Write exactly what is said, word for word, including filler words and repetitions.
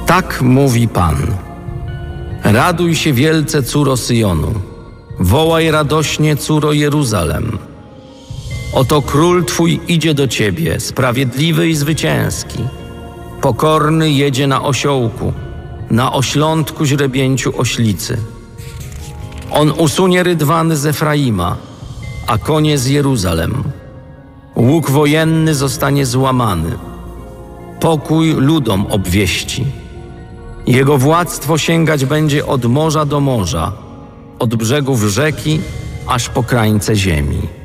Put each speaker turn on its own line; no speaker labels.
Tak mówi Pan. Raduj się wielce, córo Syjonu. Wołaj radośnie, córo Jeruzalem. Oto król Twój idzie do Ciebie, sprawiedliwy i zwycięski. Pokorny jedzie na osiołku, na oślątku źrebięciu oślicy. On usunie rydwany z Efraima, a konie z Jeruzalem. Łuk wojenny zostanie złamany. Pokój ludom obwieści. Jego władztwo sięgać będzie od morza do morza, od brzegów rzeki aż po krańce ziemi.